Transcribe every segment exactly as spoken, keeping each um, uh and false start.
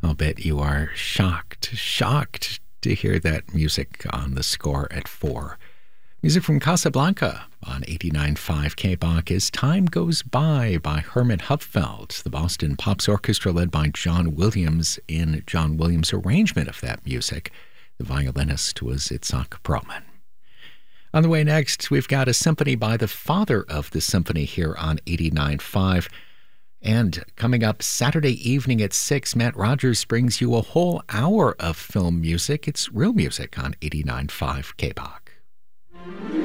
I'll bet you are shocked, shocked to hear that music on the score at four. Music from Casablanca on eighty-nine point five K B O C is Time Goes By by Herman Hupfeld. The Boston Pops Orchestra led by John Williams in John Williams' arrangement of that music. The violinist was Itzhak Perlman. On the way next, we've got a symphony by the father of the symphony here on eighty-nine point five. And coming up Saturday evening at six, Matt Rogers brings you a whole hour of film music. It's real music on eighty-nine point five K B O C.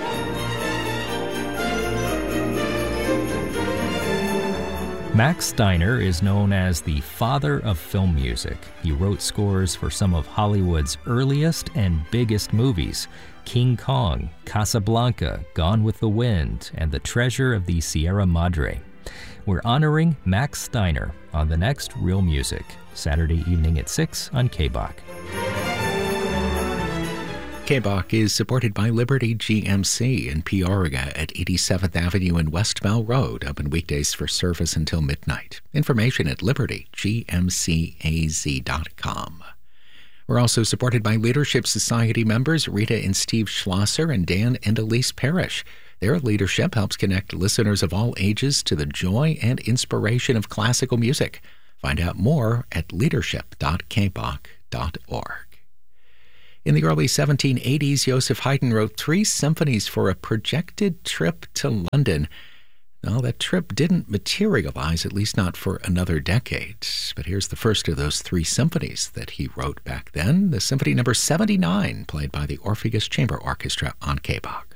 Max Steiner is known as the father of film music. He wrote scores for some of Hollywood's earliest and biggest movies: King Kong, Casablanca, Gone with the Wind, and The Treasure of the Sierra Madre. We're honoring Max Steiner on the next Real Music, Saturday evening at six on K B O C. K B O C is supported by Liberty G M C in Peoria at eighty-seventh Avenue and West Bell Road, open weekdays for service until midnight. Information at liberty g m c a z dot com. We're also supported by Leadership Society members Rita and Steve Schlosser and Dan and Elise Parrish. Their leadership helps connect listeners of all ages to the joy and inspiration of classical music. Find out more at leadership dot k b o c dot org. In the early seventeen eighties, Joseph Haydn wrote three symphonies for a projected trip to London. Well, that trip didn't materialize, at least not for another decade. But here's the first of those three symphonies that he wrote back then, the Symphony Number seventy-nine, played by the Orpheus Chamber Orchestra on K B O C.